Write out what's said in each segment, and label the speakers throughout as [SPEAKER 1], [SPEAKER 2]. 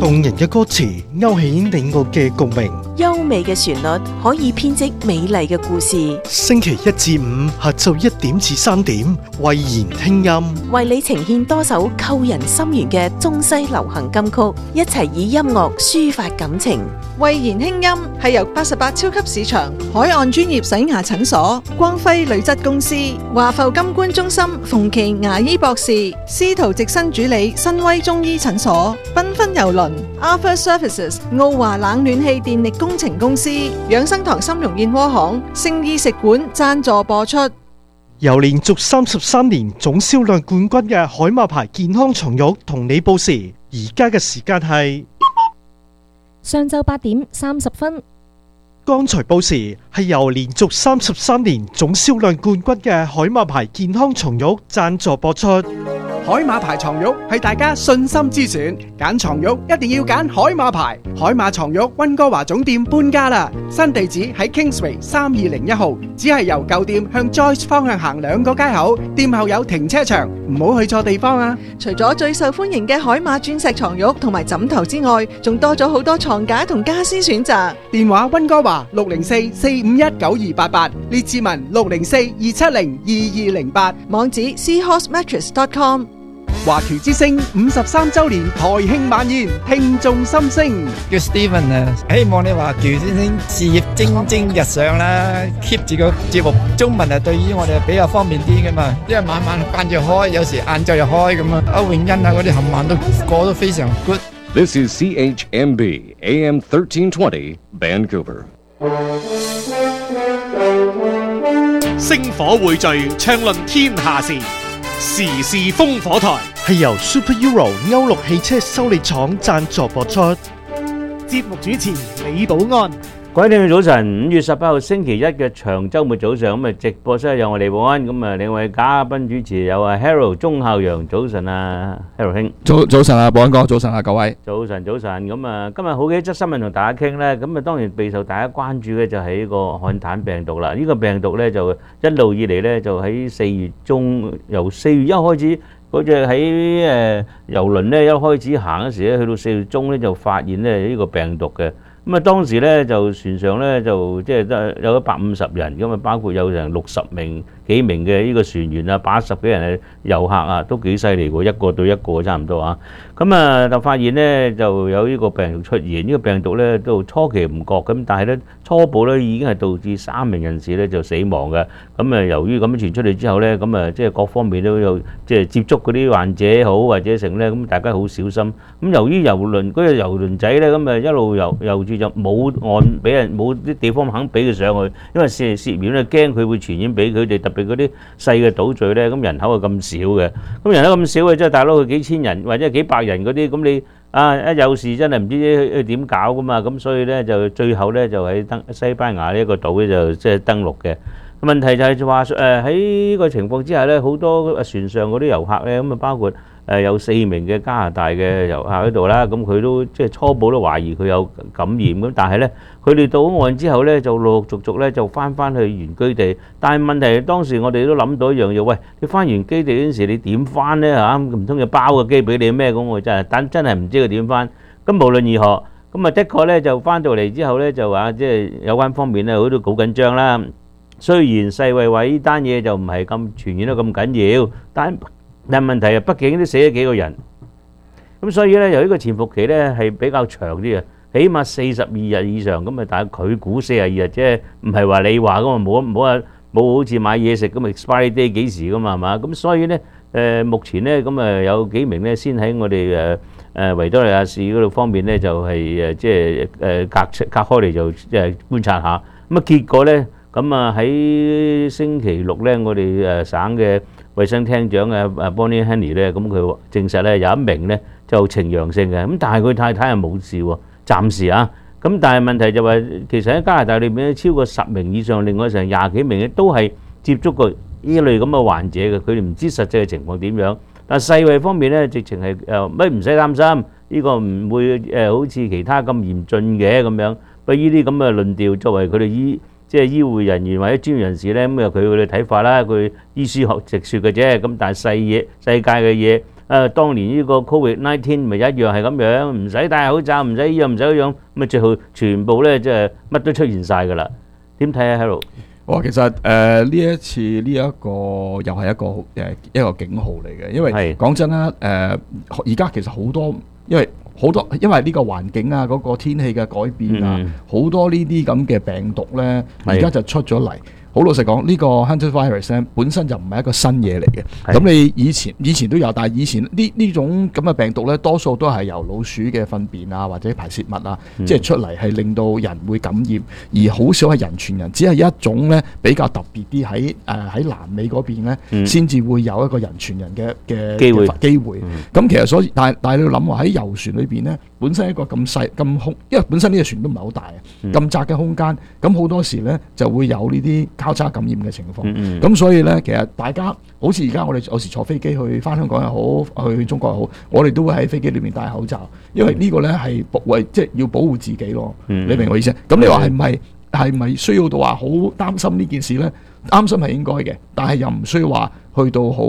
[SPEAKER 1] 動人嘅歌詞勾起你我嘅共鳴，
[SPEAKER 2] 優美嘅旋律可以編織美麗嘅故事。
[SPEAKER 1] 星期一至五下晝1點至3點，慧言聽音，
[SPEAKER 2] 為你呈現多首扣人心弦嘅中西流行金曲，一齊以音樂抒發感情。
[SPEAKER 3] 慧言輕音係由88超級市場、海岸專業洗牙診所、光輝鋁質公司、華埠金冠中心、馮琦牙醫博士、司徒直新主理、新威中醫診所、繽紛郵輪、Arthur Services、奧華冷暖氣電力工程公司、養生堂參茸燕窩行、聖意食館贊助播出。
[SPEAKER 1] 由連續33年總銷量冠軍嘅海馬牌健康床褥同你報時，而家嘅時間係
[SPEAKER 4] 上晝8點30分。
[SPEAKER 1] 剛才報時係由連續33年總銷量冠軍嘅海馬牌健康床褥贊助播出。
[SPEAKER 5] 海馬牌床褥係大家信心之選，揀床褥一定要揀海馬牌。海馬床褥溫哥華總店搬家啦，新地址喺 Kingsway 3201號，只係由舊店向 Joyce 方向行2個街口，店後有停車場，唔好去錯地方啊！
[SPEAKER 3] 除咗最受歡迎嘅海馬鑽石床褥同埋枕頭之外，仲多咗好多床架同家私選擇。
[SPEAKER 5] 電話溫哥華604-451-9288，列治文604-270-2208，
[SPEAKER 3] 網址 seahorsemattress.com。
[SPEAKER 5] 華僑之聲53周年台慶晚宴，聽眾心聲。
[SPEAKER 6] 叫 Steven 啊，希望你華僑先生事業蒸蒸日上啦 ，keep 住個節目中文啊，對於我哋比較方便啲噶嘛，因為晚晚慣住開，有時晏晝又開咁啊。歐永欣啊嗰啲冚唪唥都過得非常 good。
[SPEAKER 7] This is CHMB AM 1320 Vancouver。
[SPEAKER 8] 星火匯聚，暢論天下事，時事烽火台
[SPEAKER 1] 係由 Super Euro 歐陸汽車修理廠贊助播出。
[SPEAKER 8] 節目主持李寶安。
[SPEAKER 9] 各位聽眾早晨，5月18號星期一嘅長週末早上，咁啊直播室有我李寶安，咁啊兩位嘉賓主持有啊 Harold 鐘孝陽，早晨啊 Harold 兄。
[SPEAKER 6] 早晨啊，寶安哥，早晨啊各位。
[SPEAKER 9] 早晨，咁啊今日好幾則新聞同大家傾咧，咁啊當然備受大家關注嘅就係呢個漢坦病毒啦。呢個病毒咧就一路以嚟咧就喺4月中，由4月1開始，嗰隻喺郵輪咧一開始行嗰時咧，去到4月中咧就發現咧呢個病毒嘅。咁啊當時咧就船上咧就即係得有150人，咁啊包括有成60幾名嘅呢個船員啊，80幾人嘅遊客啊，都幾犀利喎，一個對一個差唔多啊。咁啊就發現咧就有呢個病毒出現，呢個病毒咧都初期唔覺咁，但係咧初步咧已經係導致3名人士咧就死亡嘅。咁啊由於咁樣傳出嚟之後咧，咁啊即係各方面都有即係接觸嗰啲患者好或者成咧，咁大家好小心。咁由於郵輪嗰隻郵輪仔咧，咁啊一路遊住就冇岸俾人，冇啲地方肯俾佢上去，因為涉險咧驚佢會傳染俾佢哋，特別嗰啲細嘅島嶼咧，咁人口係咁少嘅，咁人口咁少嘅，即係大佬佢幾千人或者幾百人嗰啲，咁你一有事真係唔知點搞噶嘛，咁所以咧就最後咧就喺西班牙呢一個島咧就即係登陸嘅。問題就係話喺呢個情況之下咧，好多船上嗰啲遊客咧，咁啊包括有4名嘅加拿大嘅遊客喺度啦，咁佢都即係初步都懷疑佢有感染咁，但係咧佢哋到岸之後咧就陸陸續續咧就翻去原居地，但係問題係當時我哋都諗到一樣嘢，喂，你翻原居地嗰陣時你點翻咧嚇？唔通就包個機俾你咩？咁我真係唔知佢點翻。咁無論如何，咁啊的確咧就翻到嚟之後咧就話即係有關方面咧佢都好緊張啦。雖然世衛話呢單嘢就唔係咁傳染得咁緊要，但問題係畢竟都死咗幾個人，咁所以咧由於個潛伏期咧係比較長啲嘅，起碼42日以上，咁啊但係佢估42日啫，唔係話你話咁啊冇好似買嘢食咁 expiry day 幾時噶嘛係嘛？咁所以咧目前咧咁啊有幾名咧先喺我哋維多利亞市嗰度方面咧就係即係隔開嚟就即係觀察下，咁啊結果咧。咁啊喺星期六咧，我哋省嘅衛生廳長Bonnie Henry 咧，咁佢證實咧有一名咧就呈陽性嘅，咁但係佢太太係冇事喎，暫時啊。咁但係問題就話，其實喺加拿大裏邊超過10名以上，另外成20幾名嘅都係接觸過呢類咁嘅患者嘅，佢哋唔知實際嘅情況點樣。但係世衛方面咧，直情係乜唔使擔心，呢個唔會好似其他咁嚴峻嘅咁樣。不過呢啲咁嘅論調作為佢哋即係醫護人員或者專業人士咧，咁有佢哋睇法啦，佢醫書學直説嘅啫。咁但係世界嘅嘢當年呢個 Covid-19 咪一樣係咁樣，唔使戴口罩，唔使依樣唔使嗰樣，咁最後全部咧即係乜都出現晒㗎啦。點睇啊 ，Harold？
[SPEAKER 10] 其實呢一次呢一個又係一個警號嚟嘅，因為講真啦，而家其實好多因為呢個環境啊，嗰個天氣嘅改變啊，好多呢啲咁嘅病毒咧，而家就出咗嚟。好老實講，呢個 Hunter virus 咧本身就唔係一個新嘢嚟嘅。咁你以前都有，但係以前呢種咁嘅病毒咧，多數都係由老鼠嘅糞便啊或者排泄物啊，即係出嚟係令到人會感染，而好少係人傳人，只係一種咧比較特別啲喺南美嗰邊咧，先至會有一個人傳人嘅機會。咁其實所以，但係你要諗話喺遊船裏邊咧，本身一個咁細咁空，因為本身呢個船都唔係好大嘅，咁窄嘅空間，咁好多時咧就會有呢啲交叉感染嘅情況，咁所以咧，其實大家好似而家我哋有時坐飛機去翻香港又好，去中國又好，我哋都會喺飛機裏面戴口罩，因為呢個咧係即係要保護自己咯。你明我意思？咁你話係咪需要到話好擔心呢件事咧？擔心係應該嘅，但係又唔需要話去到好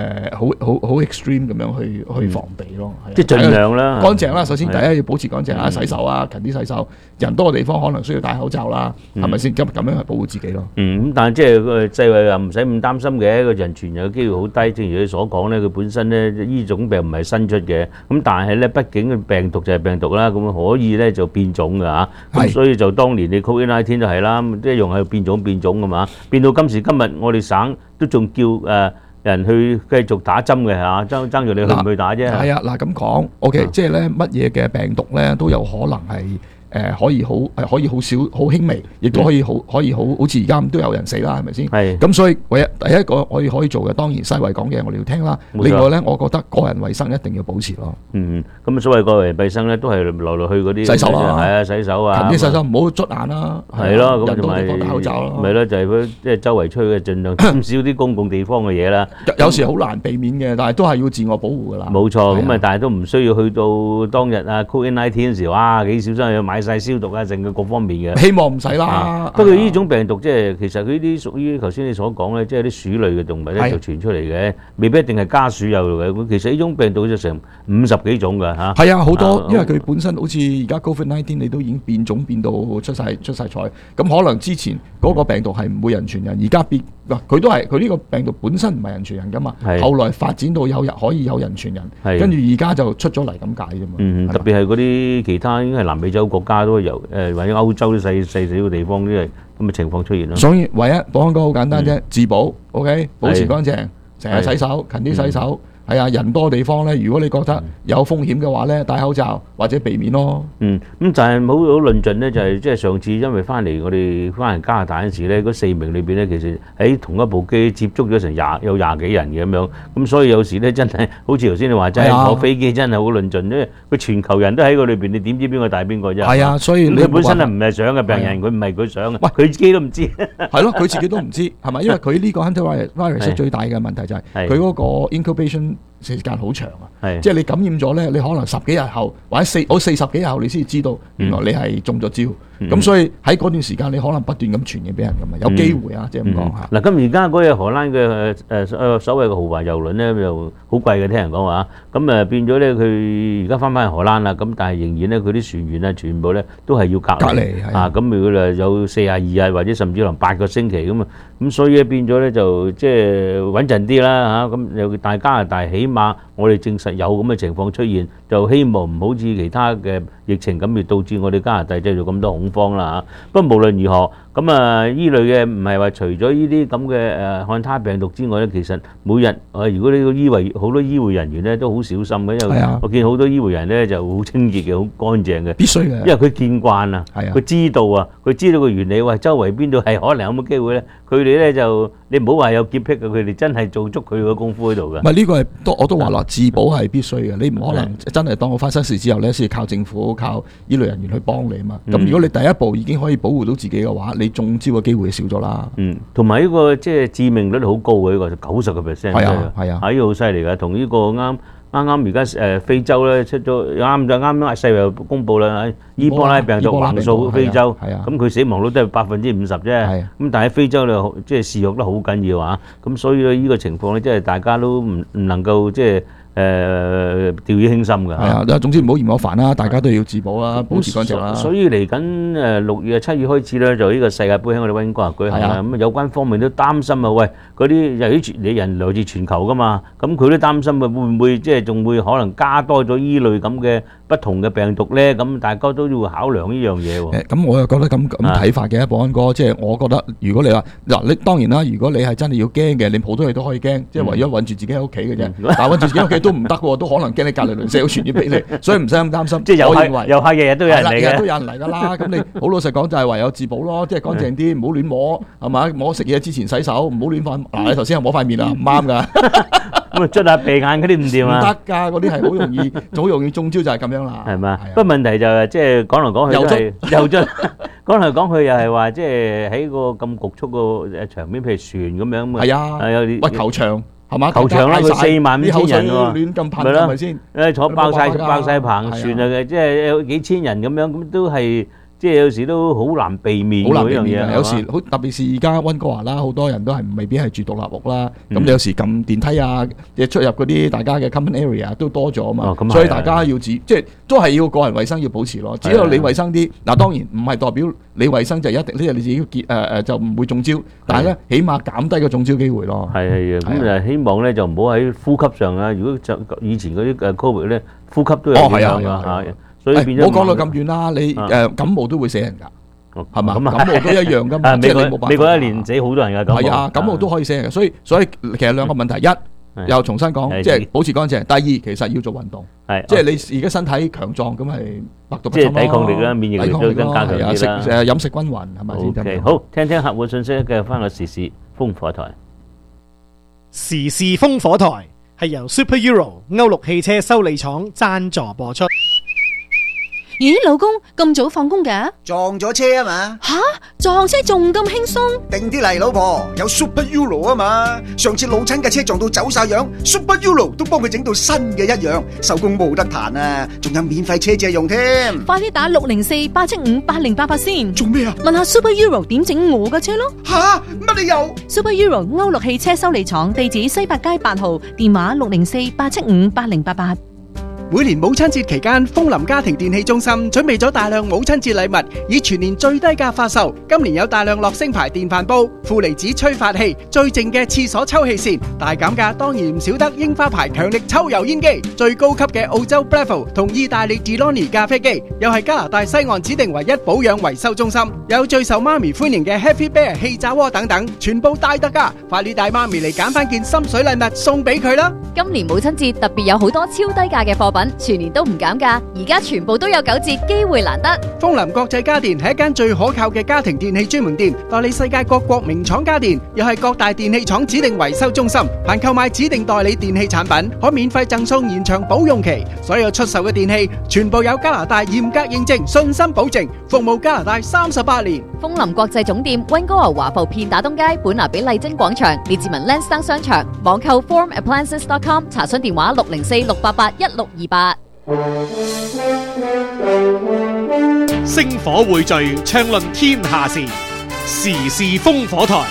[SPEAKER 10] extreme 咁樣去防備咯。
[SPEAKER 9] 即係盡量啦，
[SPEAKER 10] 乾淨啦。首先第一要保持乾淨啊，洗手啊，勤啲洗手。人多嘅地方可能需要戴口罩啦，係咪先？咁樣去保護自己咯。
[SPEAKER 9] 咁但係即係個世衞話唔使咁擔心嘅，個人傳人嘅機會好低。正如你所講咧，佢本身咧呢種病唔係新出嘅，咁但係咧畢竟嘅病毒就係病毒啦，咁可以咧就變種㗎嚇。咁所以就當年你 Covid-19 都係啦，即係用係變種㗎嘛，變到今時今日我哋省都仲叫人去繼續打針嘅嚇，爭住你去唔去打啫？
[SPEAKER 10] 係啊，嗱咁講 ，OK， 即係咧乜嘢嘅病毒咧都有可能係。可以好少好輕微，亦都可以好似而家咁都有人死啦，係咪先？係。咁所以唯一第一個我哋可以做嘅，當然世衞講嘅我哋要聽啦。另外咧，我覺得個人衞生一定要保持咯。
[SPEAKER 9] 咁所謂個人衞生咧，都係來去嗰啲
[SPEAKER 10] 洗手啦，
[SPEAKER 9] 係啊，洗手啊，
[SPEAKER 10] 勤啲洗手，唔好捽眼啦。
[SPEAKER 9] 係咯，咁
[SPEAKER 10] 同埋戴口罩咯。
[SPEAKER 9] 咪咯，就係即係周圍出去嘅，盡量減少啲公共地方嘅嘢啦。
[SPEAKER 10] 有時好難避免嘅，但係都係要自我保護㗎啦。
[SPEAKER 9] 冇錯，咁但係都唔需要去到當日啊 Covid-19 嗰時，哇幾小心要買晒消毒啊，成個各方面嘅。
[SPEAKER 10] 希望唔使啦。
[SPEAKER 9] 不過呢種病毒即係其實佢呢啲屬於頭先你所講咧，即係啲鼠類嘅動物咧就傳出嚟嘅，未必一定係家鼠有嘅。其實呢種病毒就成50幾種㗎嚇。係
[SPEAKER 10] 啊，好多，因為佢本身好似而家 Covid-19 你都已經變種變到出晒彩，咁可能之前嗰個病毒係唔會人傳人，而家變嗱佢都係佢呢個病毒本身唔係人傳人㗎嘛，後來發展到可以有人傳人，跟住而家就出咗嚟咁解啫嘛。
[SPEAKER 9] 特別係嗰啲其他應該係南美洲國家都有或者歐洲啲細小嘅地方都係咁嘅情況出現咯。
[SPEAKER 10] 所以唯一保安哥好簡單啫，自保 ，OK， 保持乾淨，成日洗手，勤啲洗手。係啊，人多地方咧，如果你覺得有風險嘅話咧，戴口罩或者避免咯。咁
[SPEAKER 9] 就係好論盡咧，就係即係上次因為翻嚟我哋翻嚟加拿大嗰時咧，嗰4名裏邊咧，其實喺同一部機接觸咗成有20幾人嘅咁樣，咁所以有時咧真係好似頭先你話齋坐飛機真係好論盡，因為佢全球人都喺個裏邊，你點知邊個帶邊個啫？
[SPEAKER 10] 係啊，所以你
[SPEAKER 9] 本身係唔係想嘅病人，佢唔係佢想嘅，佢自己都唔知。
[SPEAKER 10] 係咯，佢自己都唔知係咪？因為佢呢個 Hunter virus 最大嘅問題就係佢嗰個 incubation時間好長啊，即係你感染咗咧，你可能10幾日後或者40幾日後，你先知道原來你係中咗招。咁所以喺嗰段時間，你可能不斷咁傳染俾人㗎嘛，有機會啊，即係咁講嚇。
[SPEAKER 9] 嗱，咁而家嗰隻荷蘭嘅所謂嘅豪華郵輪咧，又好貴嘅，聽人講話。咁變咗咧，佢而家翻去荷蘭啦。咁但係仍然咧，佢啲船員啊，全部咧都係要隔離啊。咁如果有42日或者甚至可能8個星期咁啊，咁所以咧變咗咧就即係穩陣啲啦嚇。咁又大加拿大起碼我哋證實有咁嘅情況出現，就希望唔好似其他嘅疫情咁，而導致我哋加拿大製造咁多恐慌啦嚇。不過無論如何，咁依類嘅唔係話除咗呢啲咁嘅漢他病毒之外咧，其實每日如果呢個好多醫護人員咧都好小心嘅，因為我見好多醫護人咧就好清潔嘅，好乾淨嘅，
[SPEAKER 10] 必須嘅，
[SPEAKER 9] 因為佢見慣啊，佢知道啊，佢知道個原理，喂，周圍邊度係可能有冇機會咧，佢哋咧就你唔好話有潔癖嘅，佢哋真係做足佢個功夫喺度嘅。
[SPEAKER 10] 唔係呢個係我都話啦，自保係必須嘅，你唔可能真係當我發生事之後咧先靠政府靠醫療人員去幫你啊嘛。咁如果你第一步已經可以保護到自己嘅話，你中招嘅機會少咗啦。
[SPEAKER 9] 同埋呢個即係致命率好高嘅呢個90%。係啊，
[SPEAKER 10] 係啊，
[SPEAKER 9] 呢個好犀利㗎。同呢個啱而家非洲咧出咗啱世衛公佈啦，伊波拉病毒橫掃非洲，咁佢死亡率都係50%啫。咁但係非洲咧即係肆虐得好緊要啊。咁所以咧呢個情況咧，即係大家都唔能夠即係掉以輕心㗎。
[SPEAKER 10] 係啊，總之唔好嫌我煩啦，大家都要自保啦，保持乾淨啦。
[SPEAKER 9] 所以嚟緊6月7月開始咧，就呢個世界盃喺我哋溫哥華舉行啦。咁有關方面都擔心啊，喂，嗰啲由於你人來自全球㗎嘛，咁佢都擔心啊，會唔會即係仲會可能加多咗依類咁嘅不同嘅病毒咧？咁大家都要考量呢樣嘢喎。
[SPEAKER 10] 咁我又覺得咁睇法嘅，保安哥，即係我覺得如果你話嗱，你當然啦，如果你係真係要驚嘅，你好多嘢都可以驚，即係為咗韞住自己喺屋企嘅啫。但係韞住自己屋企都唔得喎，都可能驚你隔離鄰舍有傳染俾你，所以唔使咁擔心。
[SPEAKER 9] 即係遊客日日都有人嚟嘅，
[SPEAKER 10] 日日都有人嚟㗎啦。咁你好老實講就係唯有自保咯，即係乾淨啲，唔好亂摸，係嘛？摸食嘢之前洗手，唔好亂瞓。嗱，你頭先又摸塊面啊，唔啱㗎。
[SPEAKER 9] 咁啊，捽下鼻眼嗰啲唔掂啊！
[SPEAKER 10] 唔得㗎，嗰啲係好容易中招，就係咁樣啦。
[SPEAKER 9] 係嘛？不過問題就係即係講嚟講去都係又捽，講嚟講去又係話即係喺個咁局促個場面，譬如船咁樣。係
[SPEAKER 10] 啊，
[SPEAKER 9] 有啲
[SPEAKER 10] 喂球場係嘛？
[SPEAKER 9] 球場啦，佢45000人喎，
[SPEAKER 10] 亂咁噴係咪先？
[SPEAKER 9] 坐爆晒棚船啊！即係有幾千人咁樣，咁都係。即係有時都好難避免呢樣嘢，
[SPEAKER 10] 有時特別是而家溫哥華啦，好多人都係未必係住獨立屋啦。咁你有時撳電梯啊，即係出入嗰啲大家嘅 common area 都多咗啊嘛。所以大家要即係都係要個人衞生要保持咯。只有你衞生啲，嗱當然唔係代表你衞生就一定，即係你自己就唔會中招。但係咧，起碼減低個中招機會咯。
[SPEAKER 9] 係啊，咁就希望咧就唔好喺呼吸上啊。如果就以前嗰啲COVID咧，呼吸都有影響㗎。所以變咗，
[SPEAKER 10] 唔好講到咁遠啦。你感冒都會死人㗎，係嘛？感冒都一樣㗎嘛。即係你冇辦法。
[SPEAKER 9] 美國一年死好多人㗎，感冒。
[SPEAKER 10] 係啊，感冒都可以死人嘅。所以其實兩個問題，一又重新講，即係保持乾淨。第二，其實要做運動。係，即係你而家身體強壯，咁係百毒不侵咯。
[SPEAKER 9] 即係抵抗力啦，免疫力都更加強啲啦。
[SPEAKER 10] 飲食均勻係咪先？OK，
[SPEAKER 9] 好，聽聽客戶信息，繼續翻個時事風火台。
[SPEAKER 1] 時事風火台係由 Super Euro 歐陸汽車修理廠贊助播出。
[SPEAKER 11] 咦，老公咁早放工嘅？
[SPEAKER 12] 撞咗車啊嘛！
[SPEAKER 11] 吓，撞車仲咁輕鬆？
[SPEAKER 12] 定啲嚟，老婆，有 Super Euro 啊嘛！上次老親嘅車撞到走晒樣 ，Super Euro 都幫佢整到新嘅一樣，手工冇得彈啊！仲有免費車借用添。
[SPEAKER 11] 快啲打604-875-8088先。
[SPEAKER 12] 做咩啊？
[SPEAKER 11] 問下 Super Euro 點整我嘅車咯。
[SPEAKER 12] 吓，乜理由
[SPEAKER 11] ？Super Euro 歐陸汽車修理廠，地址西八街8號，電話604-875-8088。
[SPEAKER 5] 每年母親節期間，楓林家庭電器中心準備咗大量母親節禮物，以全年最低價發售。今年有大量樂聲牌電飯煲、負離子吹發器、最靜嘅廁所抽氣扇。大減價當然唔少得櫻花牌強力抽油煙機、最高級嘅澳洲 Breville 同意大利 Delonghi 咖啡機，又係加拿大西岸指定唯一保養維修中心。有最受媽咪歡迎嘅 Happy Bear 氣炸鍋等等，全部大特價，快啲帶媽咪嚟揀翻件心水禮物送俾佢啦！
[SPEAKER 13] 今年母親節特別有好多超低價嘅貨品。全年都唔減價，而家全部都有9折，機會難得。
[SPEAKER 5] 楓林國際家電係一間最可靠嘅家庭電器專門店，代理世界各國名廠家電，又係各大電器廠指定維修中心。凡購買指定代理電器產品，可免費贈送延長保用期。所有出售嘅電器全部有加拿大嚴格認證，信心保證，服務加拿大38年。
[SPEAKER 13] 楓林國際總店溫哥華華埠片打東街本拿比麗晶廣場列治文 Lansdowne 商場，網購 formappliances.com， 查詢電話604-688-1628。
[SPEAKER 8] 星火匯聚，暢論天下事，時事風火台。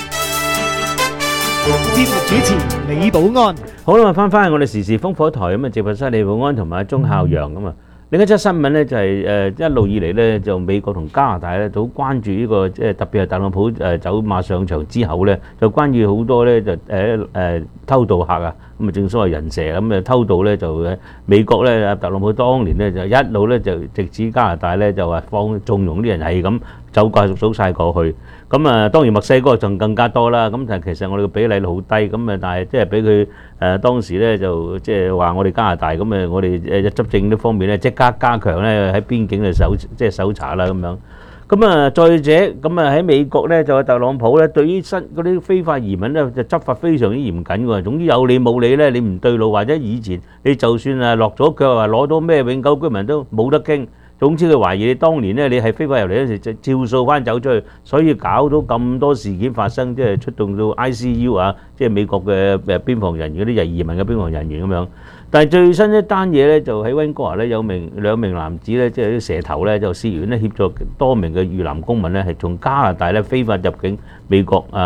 [SPEAKER 1] 節目主持李寶安。
[SPEAKER 9] 好啦，翻返去我哋時事風火台咁啊，直播室李寶安同埋鐘孝陽咁啊。另一則新聞咧就係一路以嚟咧就美國同加拿大咧都好關注呢個即係特別係特朗普走馬上場之後咧，就關注好多咧就偷渡客啊，咁啊正所謂人蛇咁啊偷渡咧就美國咧特朗普當年咧就一路咧就直指加拿大咧就話縱容啲人係咁走晒過去，咁啊當然墨西哥仲更加多啦，咁但係其實我哋嘅比例好低，咁啊但係即係俾佢當時咧就即係話我哋加拿大咁啊，我哋執政呢方面咧即刻加強咧喺邊境嘅搜查啦咁樣。咁啊，再者咁啊喺美國咧就特朗普咧對於嗰啲非法移民咧就執法非常之嚴謹㗎。總之有理冇理咧，你唔對路或者以前你就算啊落咗腳話攞到咩永久居民都冇得傾。總之佢懷疑你當年咧你係非法入嚟嗰時就照數翻走出去，所以搞到咁多事件發生，即係出動到 ICU 啊，即係美國嘅邊防人員嗰啲移民嘅邊防人員咁樣。但係最新一單嘢咧，就喺溫哥華咧有兩名男子咧，即係啲蛇頭咧，就涉嫌咧協助多名嘅越南公民咧，係從加拿大咧非法入境美國啊，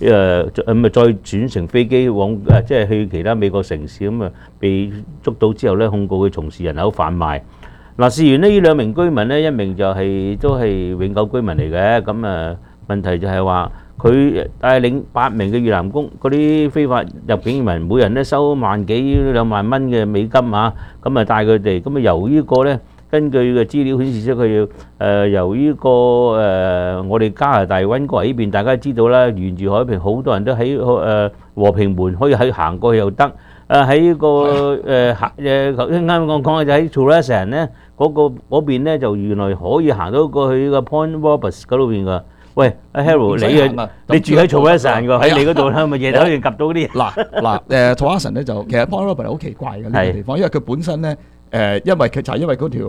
[SPEAKER 9] 咁啊再轉乘飛機往即係去其他美國城市，咁啊被捉到之後咧，控告佢從事人口販賣。嗱，事緣呢兩名居民咧，一名就都係永久居民嚟嘅，咁啊問題就係話佢帶領8名嘅越南工嗰啲非法入境移民，每人咧收萬幾2萬蚊嘅美金啊，咁啊帶佢哋，咁啊由呢個咧。根據嘅資料顯示出，佢要由呢個我哋加拿大溫哥華呢邊，大家知道啦，沿住海平好多人都喺和平門可以行過去又得。喺呢個頭先啱講嘅就喺 Tourism 咧嗰邊咧就原來可以行到過去呢個 Point Roberts 嗰度邊㗎。喂，阿 Harold，你住喺 Tourism 㗎，喺你嗰度啦，咪夜頭可以及到啲。
[SPEAKER 10] 嗱Tourism 咧就其實 Point Roberts 好奇怪嘅呢個地方，因為佢本身咧。因為佢就係因為嗰條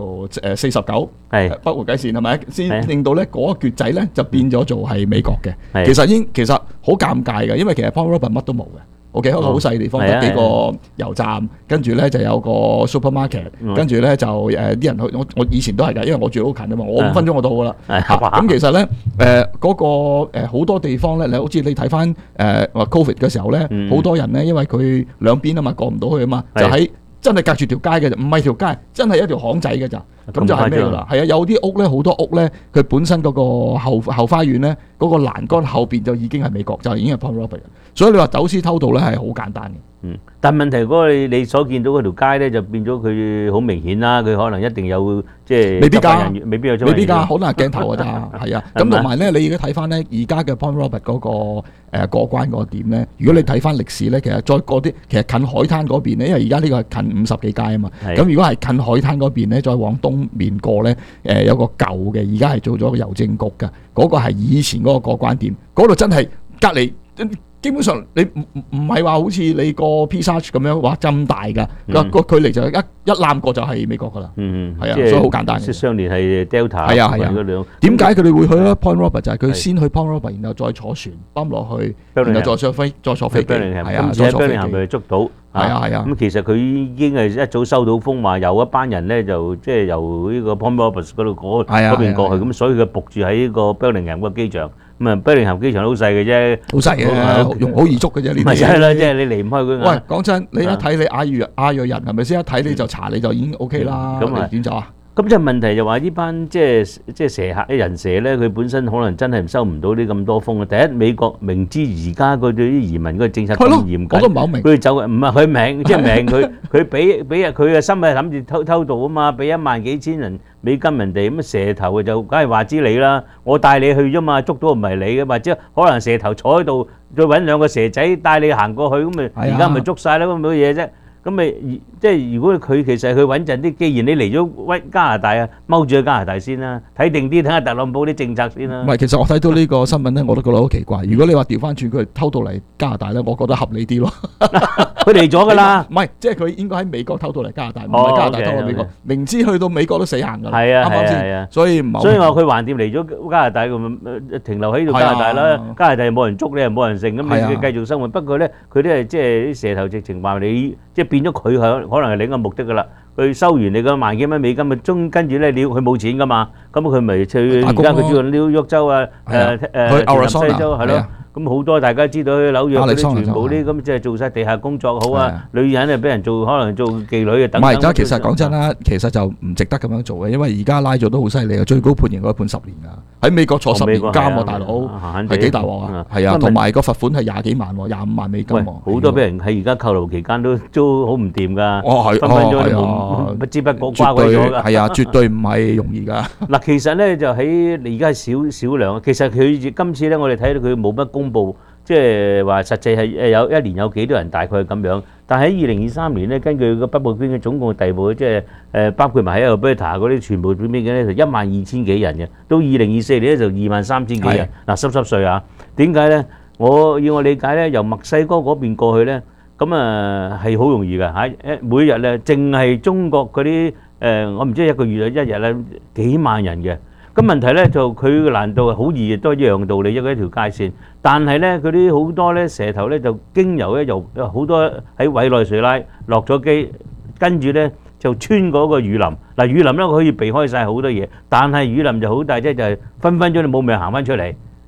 [SPEAKER 10] 49北回歸線係咪先令到咧嗰一橛仔咧就變咗做係美國嘅。其實好尷尬嘅，因為其實 Point Roberts 乜都冇嘅。OK， 一個好細嘅地方，得幾個油站，跟住咧就有個 supermarket，跟住咧就啲人去我以前都係㗎，因為我住好近啊嘛，我5分鐘我到㗎啦。咁其實咧嗰個好多地方咧，你好似你睇翻COVID 嘅時候咧，好多人咧因為佢兩邊啊嘛過唔到去啊嘛，就喺真係隔住條街嘅啫，唔係條街，真係一條巷仔嘅咋。咁就係咩啦？係啊，有啲屋咧，好多屋咧，佢本身嗰個後花園咧，嗰個欄杆後邊就已經係美國，就已經係 Point Roberts。所以你話走私偷渡咧係好簡單嘅。
[SPEAKER 9] 但問題嗰個你所見到嗰條街咧，就變咗佢好明顯啦。佢可能一定有即係
[SPEAKER 10] 未必㗎，
[SPEAKER 9] 未必有，
[SPEAKER 10] 未必㗎，可能係鏡頭㗎咋。係啊，咁同埋咧，你而家睇翻咧，而家嘅 Point Roberts 嗰個過關嗰個點咧，如果你睇翻歷史咧，其實再過啲，其實近海灘嗰邊咧，因為而家呢個係近50幾街啊嘛。咁如果係近海灘嗰邊咧，再往東面過咧，有個舊嘅，而家係做咗個郵政局㗎，嗰個係以前嗰個過關點，嗰度真係隔離。基本上你唔係話好似你個 Pizza 咁樣話咁大㗎，個距離就一攬過就係美國㗎啦。係啊，所以好簡單嘅。
[SPEAKER 9] 相連係 Delta。
[SPEAKER 10] 係啊。點解佢哋會去咧 Point Roberts？就係佢先去 Point Roberts，然後再坐船泵落去，然後再坐飛機。係啊，再坐飛機。
[SPEAKER 9] 係咪捉到？
[SPEAKER 10] 係啊。
[SPEAKER 9] 咁其實佢已經係一早收到風話，有一班人咧就即係由呢個 Point Roberts 嗰度嗰邊過去，咁所以佢伏住喺呢個 Bellingham 個機場。咁啊，Bellingham 機場好細嘅啫，
[SPEAKER 10] 好細嘅，用好易捉嘅啫。呢啲
[SPEAKER 9] 咪就係啦，即係你離唔開佢。
[SPEAKER 10] 喂，講真，你一睇你亞裔人係咪先？一睇你就查你就已經 OK 啦。咁啊點走啊？
[SPEAKER 9] 咁即係問題就話呢班即係蛇客啲人蛇咧，佢本身可能真係收唔到啲咁多風啊！第一，美國明知而家佢對啲移民嗰個政策咁嚴謹，
[SPEAKER 10] 我都唔係好明。
[SPEAKER 9] 佢走唔係佢命，即係命佢俾佢嘅心係諗住偷渡啊嘛，俾1萬幾千人美金人哋咁蛇頭就梗係話知你啦，我帶你去啫嘛，捉到唔係你嘅，或者可能蛇頭坐喺度，再揾2個蛇仔帶你行過去，咁咪而家咪捉晒啦，咁冇嘢啫。咁咪即係如果佢其實佢穩陣啲，既然你嚟咗加拿大啊，踎住喺加拿大先啦，睇定啲睇下特朗普啲政策先啦。
[SPEAKER 10] 唔係，其實我睇到呢個新聞咧，我都覺得好奇怪。如果你話調翻轉佢偷渡嚟加拿大咧，我覺得合理啲咯。
[SPEAKER 9] 佢嚟咗㗎啦，
[SPEAKER 10] 唔係即係佢應該喺美國偷渡嚟加拿大，唔係加拿大偷渡美國。明知去到美國都死行㗎啦，啱唔啱先？所以唔係。
[SPEAKER 9] 所以話佢橫掂嚟咗加拿大咁停留喺度加拿大啦，加拿大冇人捉你又冇人剩，咁你繼續生活。不過咧，佢都係即係啲蛇頭直情話你，即係變咗佢可能係另一個目的㗎啦。佢收完你個萬幾蚊美金咪跟住咧，佢冇錢㗎嘛，咁佢咪去而家佢住紐約州啊，田納西州係咯。咁好多大家知道去紐約嗰啲全部啲咁即係做晒地下工作好啊，女人啊俾人做可能做妓女啊等等。唔係，
[SPEAKER 10] 其實講真啦，其實就唔值得咁樣做嘅，因為而家拉咗都好犀利啊，最高判刑嗰判10年㗎，喺美國坐10年監喎，大佬係幾大鑊啊？係啊，同埋個罰款係20幾萬喎，25萬美金喎。
[SPEAKER 9] 好多俾人喺而家扣留期間都好唔掂㗎，分分鐘都不知不覺瓜鬼咗㗎。
[SPEAKER 10] 係啊，絕對唔係容易㗎。
[SPEAKER 9] 嗱，其實咧就喺而家少量，其實佢今次咧我哋睇到佢冇乜公佈，即係話實際係有一年有幾多人大概咁樣。但喺2023年咧，根據個北部邊嘅總共逮捕，即係包括埋喺 Alberta 嗰啲全部邊嘅咧，就12000幾人嘅。到2024年咧就23000幾人。嗱，濕碎啊！點解咧？我理解咧，由墨西哥嗰邊過去咧，咁啊係好容易㗎嚇。每日咧，淨係中國嗰啲我唔知一個月一日咧幾萬人嘅。咁問題咧就佢嘅難度係好易，都一樣道理，一條街線。但係咧，佢啲好多咧蛇頭咧就經由咧，由好多喺委內瑞拉落咗機，跟住咧就穿嗰個雨林。嗱，雨林咧可以避開晒好多嘢，但係雨林就好大啫，就係分分鐘你冇命行翻出嚟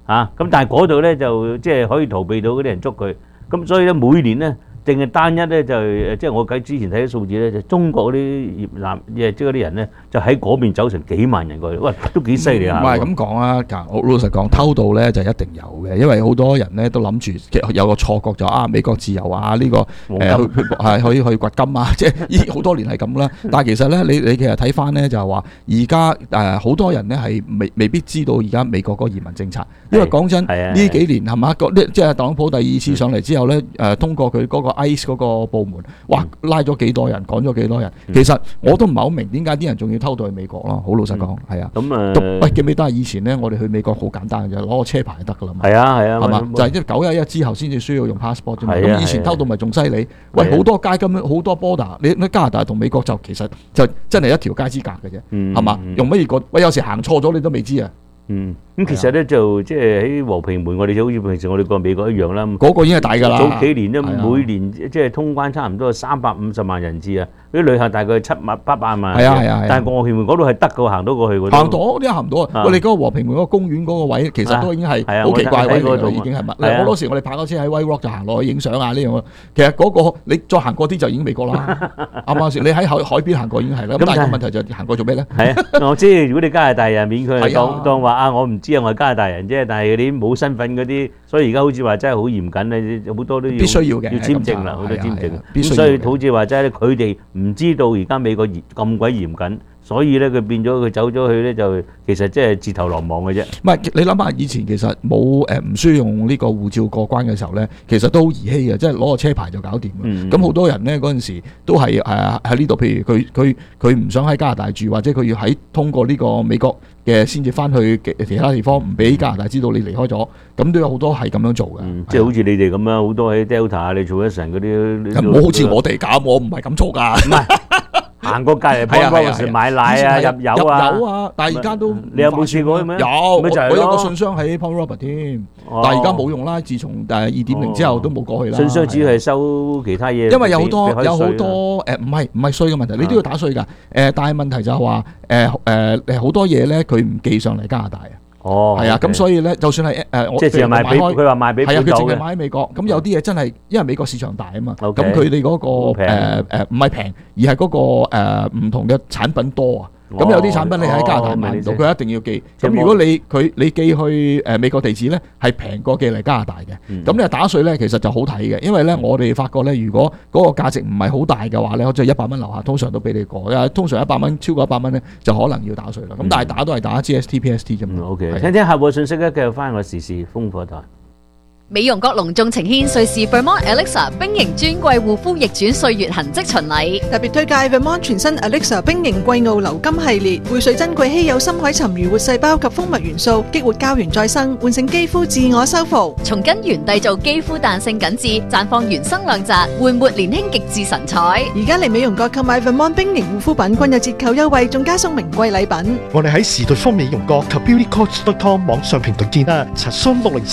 [SPEAKER 9] 嚇，咁但係嗰度咧就即係可以逃避到嗰啲人捉佢，咁所以咧每年咧。淨係單一咧就即係我計之前睇啲數字咧，就中國嗰啲即係嗰啲人咧，就喺嗰邊走成幾萬人過去，喂都幾犀利啊！
[SPEAKER 10] 唔係咁講啊，我老實講，偷渡咧就一定有嘅，因為好多人咧都諗住有個錯覺就美國自由啊呢個可以去掘金啊，即係好多年係咁啦。但係其實咧，你其實睇翻咧就係話，而家好多人咧係未必知道而家美國嗰個移民政策，因為講真呢幾年係嘛，即係特朗普第二次上嚟之後咧，通過佢嗰個ICE 嗰個部門，哇拉咗幾多人，趕咗幾多人，其實我都唔係好明點解啲人仲要偷渡去美國咯。好老實講，係啊。咁喂記唔記得以前咧，我哋去美國好簡單嘅啫，攞個車牌就得噶啦嘛。係啊，係嘛，就係即係911之後先至需要用 passport 啫嘛。咁以前偷渡咪仲犀利。喂，好多街咁樣，好多 border，你加拿大同美國就其實就真係一條街之隔嘅啫，係嘛？用乜嘢個？喂，有時行錯咗你都未知啊。
[SPEAKER 9] 咁其實咧就即係喺和平門，我哋就好似平時我哋過美國一樣啦。
[SPEAKER 10] 嗰個已經係大㗎啦。
[SPEAKER 9] 早幾年咧，每年即係通關差唔多350萬人次啊，啲旅客大概700-800萬。係啊。但係和平門嗰度係得㗎，行到過去嗰度。行到啲行唔到啊！我哋嗰個和平門嗰個公園嗰個位，其實都已經係好奇怪位嚟㗎，已經係乜？好多時我哋泊咗車喺 White Rock 就行落去影相啊呢樣。其實嗰個你再行過啲就已經美國啦。啱唔啱先？你喺海邊行過已經係啦。咁但係個問題就行過做咩咧？係啊，我知。如果你加拿大人勉強當話我唔知啊，我係加拿大人啫，但係嗰啲冇身份嗰啲，所以而家好似話真係好嚴謹咧，好多都要
[SPEAKER 10] 必須要嘅，
[SPEAKER 9] 要簽證啦，好多簽證。咁所以好似話真係佢哋唔知道而家美國咁鬼嚴謹，所以咧佢變咗佢走咗去咧就其實即係自投羅網嘅啫。
[SPEAKER 10] 唔係你諗下，以前其實冇唔需要用呢個護照過關嘅時候咧，其實都好兒戲嘅，即係攞個車牌就搞掂。咁好多人咧嗰陣時都係喺呢度，譬如佢唔想喺加拿大住，或者佢要喺通過呢個美國嘅先至翻去其他地方，唔俾加拿大知道你離開咗，咁都有好多係咁樣做嘅。
[SPEAKER 9] 即係好似你哋咁樣，好多喺 Delta 你做一成嗰啲，
[SPEAKER 10] 唔好好似我哋咁，我唔係咁做㗎。唔係
[SPEAKER 9] 行過隔離幫嗰時買奶啊、入油
[SPEAKER 10] 啊，但係而家都
[SPEAKER 9] 你有冇試過咩？
[SPEAKER 10] 有，我有個信箱喺 Port Robert 添，但係而家冇用啦。自從2.0之後都冇過去啦。
[SPEAKER 9] 信箱主要係收其他嘢，
[SPEAKER 10] 因為有好多唔係稅嘅問題，你都要打稅㗎。但係問題就係話好多嘢咧，佢唔寄上嚟加拿大啊。係啊，咁所以咧，就算係
[SPEAKER 9] 即係淨係賣俾佢話賣俾
[SPEAKER 10] 係啊，佢淨係賣喺美國。咁有啲嘢真係因為美國市場大啊嘛，咁佢哋嗰個唔係平，而係嗰個唔同嘅產品多啊。咁有啲產品你喺加拿大買唔到，佢一定要寄。咁如果你寄去美國地址咧，係平過寄嚟加拿大嘅。咁你打稅咧，其實就好睇嘅，因為咧我哋發覺咧，如果嗰個價值唔係好大嘅話咧，即係100蚊樓下，通常都俾你過。通常100蚊超過100蚊咧，就可能要打稅啦。咁但係打都係打 GST、PST 啫嘛。
[SPEAKER 9] OK，聽聽客戶信息咧，繼續翻個時事風火台。
[SPEAKER 13] 美容閣隆重呈獻瑞士 Vermont Elixir 冰凝專櫃護膚逆轉歲月痕跡巡禮，
[SPEAKER 3] 特別推介 Vermont 全新 Elixir 冰凝貴澳流金系列，匯萃珍貴稀有深海沉魚活細胞及蜂蜜元素，激活膠原再生，喚醒肌膚自我修復，
[SPEAKER 13] 從根源締造肌膚彈性緊緻，綻放原生亮澤，煥活年輕極致神采。
[SPEAKER 3] 而家嚟美容閣購買 Vermont 冰凝護膚品均有折扣優惠，仲加送名貴禮品。
[SPEAKER 1] 我哋喺時代豐美容閣及 beautycoach.com 網上平台見啦，查詢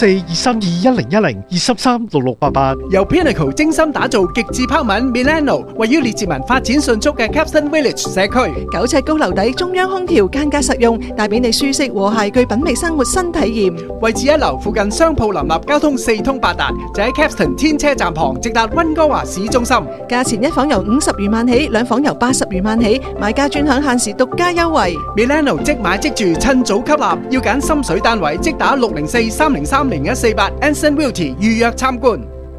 [SPEAKER 1] 604-232-1012-233-6688。
[SPEAKER 5] 由 Pinnacle 精心打造極致拋紋 Milano， 位於列治文發展迅速嘅 Capstan Village 社區
[SPEAKER 3] ，9尺高樓底，中央空調，間隔實用，帶俾你舒適和諧具品味生活新體驗。
[SPEAKER 5] 位置一流，附近商鋪林立，交通四通八達，就喺 Capstan 天車站旁，直達溫哥華市中心。
[SPEAKER 3] 價錢一房由50餘萬起，兩房由80餘萬起，買家專享限時獨家優惠。
[SPEAKER 5] Milano 即買即住，趁早吸納，要揀心水單位，即打604-303-0148 Anson Realty 預約參觀。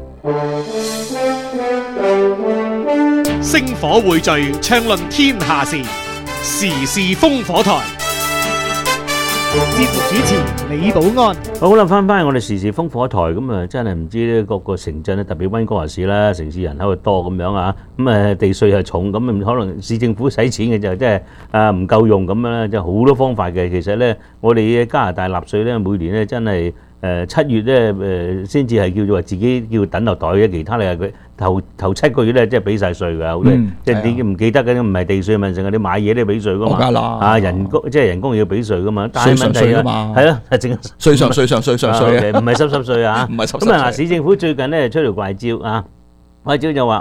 [SPEAKER 8] 星火匯聚，暢論天下事，時事風火台。
[SPEAKER 1] 節目主持李寶安。
[SPEAKER 9] 好啦，翻我哋時事風火台，咁啊真係唔知咧各個城鎮咧，特別溫哥華市啦，城市人口又多咁樣啊，咁啊地稅又重，咁可能市政府使錢嘅就即係唔夠用咁樣咧，就好多方法嘅。其實咧，我哋加拿大納稅咧，每年咧真係7月咧先至係叫做話自己叫等落袋嘅，其他你係佢頭7個月咧即係俾晒稅㗎，好多即係你唔記得嘅，唔係地稅問成，你買嘢都要俾稅㗎嘛。啊人工即係人工要俾稅㗎嘛，但係問題啊係咯，係淨
[SPEAKER 10] 稅上稅
[SPEAKER 9] 唔係濕稅啊。
[SPEAKER 10] 唔係濕
[SPEAKER 9] 咁啊嗱，市政府最近咧出條怪招啊，怪招就話喂。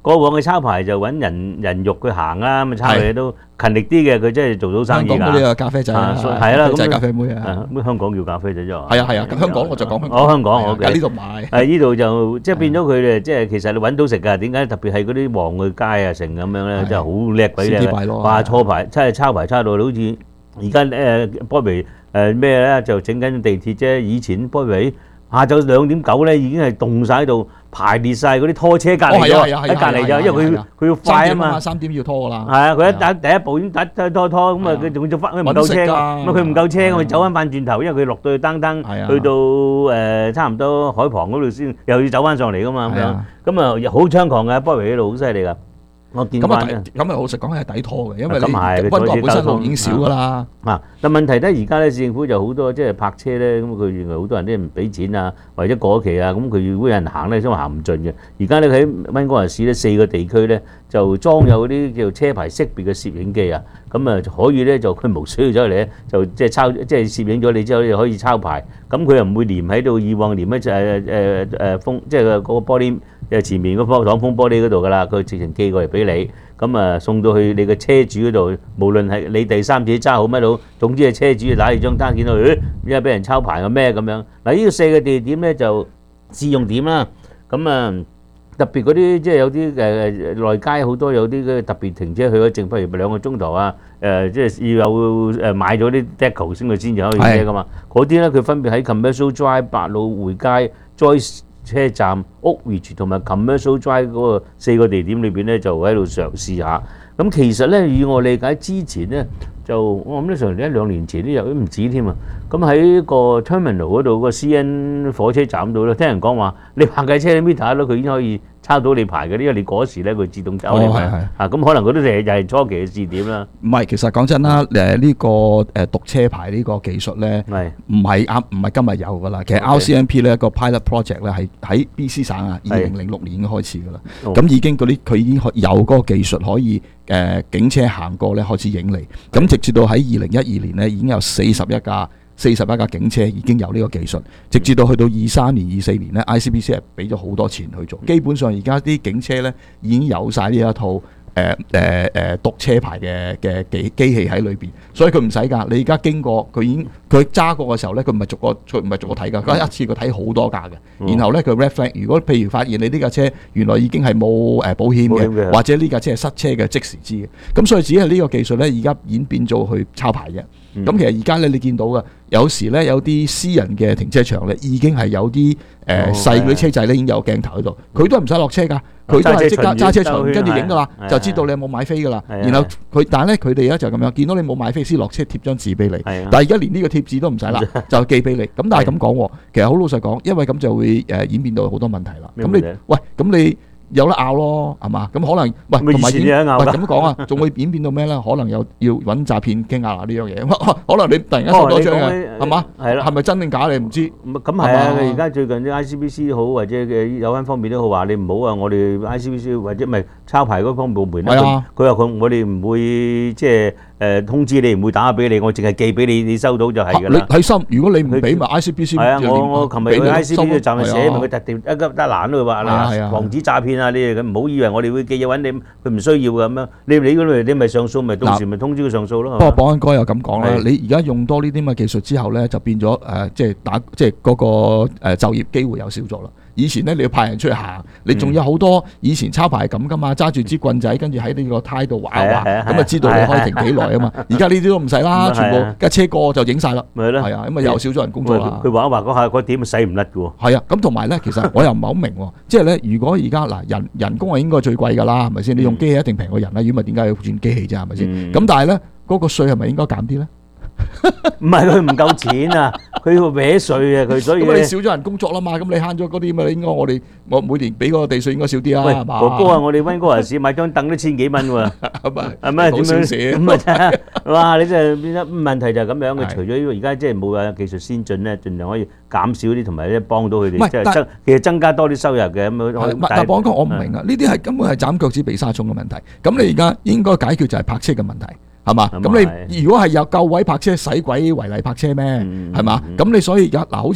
[SPEAKER 9] 過往嘅抄牌就揾人肉佢行啦，咁抄嘢都勤力啲嘅，佢真係做到生意㗎。
[SPEAKER 10] 香港嗰啲咖啡仔
[SPEAKER 9] 係啦，
[SPEAKER 10] 咁咖啡妹啊，
[SPEAKER 9] 香港叫咖啡仔啫嘛。
[SPEAKER 10] 係啊，香港我就講香港。
[SPEAKER 9] 哦，香港我
[SPEAKER 10] 喺呢度買。
[SPEAKER 9] 係呢度就即係變咗佢哋，即係其實你揾到食㗎。點解特別係嗰啲旺嘅街啊，成咁樣咧，真係好叻鬼叻。哇，錯牌真係抄牌抄到好似而家Bobby 咩咧，就整緊地鐵啫。以前Bobby下晝2:09咧已經係凍曬喺度。排列曬嗰啲拖車隔離咗，喺隔離就，因為佢要快啊嘛
[SPEAKER 10] ，3點要拖㗎啦。
[SPEAKER 9] 係啊，佢一第一步已經拖，咁啊佢仲要翻，佢唔夠車㗎，咁佢唔夠車，佢走翻轉頭，因為佢落到去登，去到差唔多海旁嗰度先，又要走翻上嚟㗎嘛，咁啊好猖狂嘅，Bobby呢度好犀利㗎。我見翻
[SPEAKER 10] 咁老實講係抵拖嘅，因為溫哥華本身路已經少㗎啦。
[SPEAKER 9] 但問題咧，而家咧市政府就好多即係泊車咧，咁佢認為好多人都唔俾錢啊，或者過期啊，咁佢如果有人行咧，因為行唔盡嘅。而家咧喺溫哥華市咧4個地區咧就裝有嗰啲叫車牌識別嘅攝影機啊，咁啊可以咧就佢無需要咗嚟咧，就即係攝影咗你之後就可以抄牌，咁佢又唔會黏喺度，以往黏喺風即係嗰個玻璃。前面嗰擋風玻璃嗰度㗎啦，佢直情寄過嚟俾你，咁啊送到去你嘅車主嗰度，無論係你第三者揸好乜都，總之係車主拿住張單見到，因為俾人抄牌嘅咩咁樣。嗱，呢個4個地點咧就試用點啦，咁啊特別嗰啲即係有啲內街好多有啲特別停車去咗剩，譬如2個鐘頭啊，即係要有買咗啲 decal 先至可以車㗎嘛。嗰啲咧佢分別喺 Commercial Drive、百老匯街、Joyce車站、Oakridge 同埋 Commercial Drive 嗰個4個地點裏邊咧，就喺度嘗試下。咁其實咧，以我理解之前咧，就我諗咧上1-2年前都有都唔止添啊。咁喺個 Terminal 嗰度個 CN 火車站度咧，聽人講話，你泊架車 meter 咯，佢已經可以抄到你牌嘅，因為你嗰時咧佢自動抄你牌。咁可能嗰啲又係初期嘅試點啦。
[SPEAKER 10] 唔係，其實講真啦，呢個讀車牌呢個技術咧，唔係今日有㗎啦。其實 RCMP 咧個 pilot project 咧係喺 BC 省啊，2006年開始㗎啦。咁已經佢已經有嗰個技術可以警車行過咧開始影你。咁直至到喺2012年咧已經有41架警車已經有呢個技術，直至到去到23年、24年咧 ，ICBC 係俾咗好多錢去做。基本上而家啲警車咧已經有晒呢一套讀車牌嘅機器喺裏邊，所以佢唔使㗎。你而家經過佢揸過嘅時候咧，佢唔係逐個睇㗎，佢一次過睇好多架嘅。然後咧佢 red flag， 如果譬如發現你呢架車原來已經係冇保險嘅，或者呢架車係塞車嘅，即時知嘅。咁所以只係呢個技術咧，而家演變做去抄牌嘅。咁其實而家咧你見到嘅，有時咧有啲私人嘅停車場咧已經係有啲細嗰啲車仔咧已經有鏡頭喺度，佢都係唔使落車㗎。佢都係即刻揸車巡跟住影㗎啦，就知道你有冇買飛㗎啦。然後但係咧佢哋咧就咁樣，見到你冇買飛先落車貼張紙俾你。但係而家連呢個貼紙都唔使啦，就寄俾你。咁但係咁講，其實好老實講，因為咁就會演變到好多問題啦。咁你有得拗咯，係嘛？咁可能同埋咁講啊，仲會演變到咩咧？可能要揾詐騙傾下呢樣嘢。可能你突然間收咗張嘅，係嘛？係啦，係咪真定假你唔知？
[SPEAKER 9] 咁係啊！而家最近啲 ICBC 好或者嘅有關方面都好話你唔好啊！我哋 ICBC 或者咪抄牌嗰方面部門咧，佢話我哋唔會即係通知你，唔會打俾你，我淨係寄俾你，你收到就係㗎啦。
[SPEAKER 10] 你睇心，如果你唔俾咪 ICBC。係啊，
[SPEAKER 9] 我琴日去 ICBC 站係寫明佢特定一得欄都話嗱，防止詐騙啊！你哋唔好以為我哋會寄嘢揾你，佢唔需要嘅咁樣。你嗰度你咪上訴，咪到時咪通知佢上訴咯。
[SPEAKER 10] 不過保安哥又咁講啦，你而家用多呢啲咁嘅技術之後咧，就變咗即係嗰個就業機會又少咗啦。以前咧你要派人出去行，你仲有好多以前抄牌係咁噶嘛，揸住支棍仔跟住喺呢個胎度畫畫，咁啊知道你可以停幾耐啊嘛。而家呢啲都唔使啦，全部架車過就影晒啦。
[SPEAKER 9] 咪係咯，
[SPEAKER 10] 係啊，咁啊又少咗人工作啦。
[SPEAKER 9] 佢畫一畫嗰下嗰點洗唔甩嘅喎。
[SPEAKER 10] 係啊，咁同埋咧，其實我又唔係好明喎，即係咧，如果而家嗱人工係應該最貴㗎啦，係咪先？你用機器一定平過人啦，如果唔係點解要轉機器啫？係咪先？咁但係咧，嗰個稅係咪應該減啲咧？
[SPEAKER 9] 唔係佢唔夠錢啊，佢要搲稅啊，佢所以
[SPEAKER 10] 咁你少咗人工作啦嘛，咁你慳咗嗰啲咪應該我每年俾嗰個地稅應該少啲啦，係嘛？
[SPEAKER 9] 哥哥啊，我哋溫哥華市買張凳都千幾蚊喎，係咪點樣？咁啊真係，哇！你真係變咗問題就係咁樣嘅。除咗而家即係冇話技術先進咧，盡量可以減少啲，同埋咧幫到佢哋，即係其實增加多啲收入嘅咁樣。但係講我唔明啊，呢啲係根本係斬腳趾避沙蟲嘅問題。咁你而家應該解決就係泊車嘅問題。係嘛？咁你如果係有夠位泊車，使鬼違例泊車咩？係嘛？咁你所以而家嗱，好似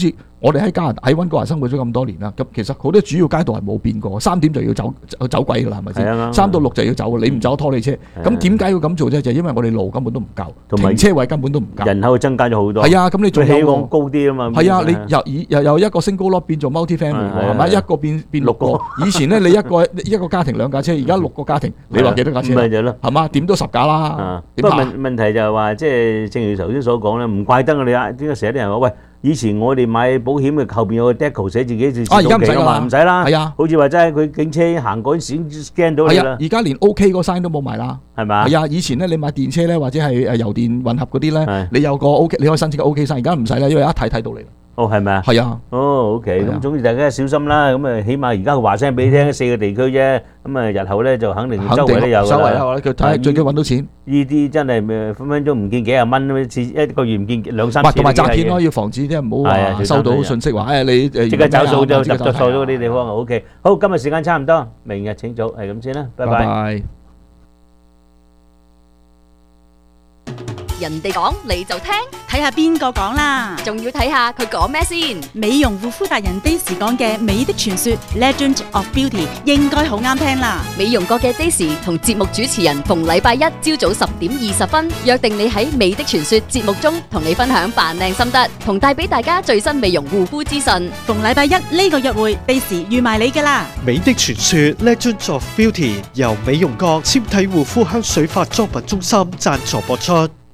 [SPEAKER 10] 我哋喺溫哥華生活咗咁多年啦，咁其實好多主要街道係冇變過，3點就要走鬼㗎啦，係咪先？3到6就要走，你唔走拖你車。咁點解要咁做啫？就因為我哋路根本都唔夠，停車位根本都唔夠，
[SPEAKER 9] 人口增加咗好多。
[SPEAKER 10] 係啊，咁你仲有
[SPEAKER 9] 起往高啲啊嘛。
[SPEAKER 10] 係啊，你由一個 single lot 變做 multi family 喎，係咪？一個變6個。以前咧你一個家庭2架車，而家6個家庭，你話幾多架車？
[SPEAKER 9] 咪就係咯，
[SPEAKER 10] 係嘛？點都10架啦。
[SPEAKER 9] 不過問題就係話，即係正如頭先所講咧，唔怪得我哋點解成日啲人話喂。以前我哋買保險嘅後邊有個 decal 寫自己自動期㗎嘛，唔使啦。係啊，好似話真係佢警車行嗰陣時 scan 到你啦。
[SPEAKER 10] 而家連 OK 個 sign 都冇埋啦，
[SPEAKER 9] 係咪？
[SPEAKER 10] 係啊，以前咧你買電車咧或者係油電混合嗰啲咧，你有個 OK 你可以申請個 OK sign，而家唔使啦，因為一睇到你啦。
[SPEAKER 9] 哦，係咪啊？
[SPEAKER 10] 係啊。
[SPEAKER 9] 哦 ，OK，咁總之大家小心啦。咁啊，起碼而家話聲俾你聽，4個地區啫。咁啊，日後咧就肯定周圍都有㗎啦。
[SPEAKER 10] 周圍有，佢睇最緊揾到錢。
[SPEAKER 9] 呢啲真係分分鐘唔見幾廿蚊，次一個月唔見2-3次。
[SPEAKER 10] 同埋詐騙咯，要防止啲人唔好話收到信息話你
[SPEAKER 9] 即刻找數就入咗錯咗嗰啲地方。OK，好，今日時間差唔多，明日請早，係咁先啦，拜拜。
[SPEAKER 13] 人哋講你就聽，
[SPEAKER 14] 睇下邊個講啦，
[SPEAKER 13] 仲要睇下佢講咩先。
[SPEAKER 14] 美容護膚達人 Daisy 講嘅美的傳說 Legend of Beauty 應該好啱聽啦。
[SPEAKER 13] 美容國嘅 Daisy 同節目主持人逢禮拜一朝早10點20分約定你喺美的傳說節目中同你分享扮靚心得，同帶俾大家最新美容護膚資訊。
[SPEAKER 14] 逢禮拜一呢個約會 Daisy 預埋你㗎啦。
[SPEAKER 1] 美的傳說 Legend of Beauty 由美容國纖體護膚香水化妝品中心贊助播出。